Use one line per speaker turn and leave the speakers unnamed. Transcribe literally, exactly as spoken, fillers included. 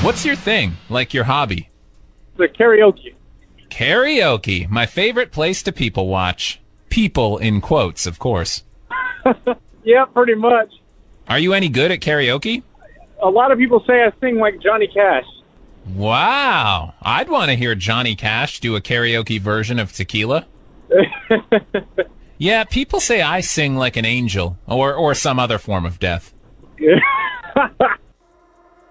What's your thing? Like your hobby?
The karaoke.
Karaoke. My favorite place to people watch. People in quotes, of course.
Yeah, pretty much.
Are you any good at karaoke?
A lot of people say I sing like Johnny Cash.
Wow. I'd want to hear Johnny Cash do a karaoke version of Tequila. Yeah, people say I sing like an angel or, or some other form of death.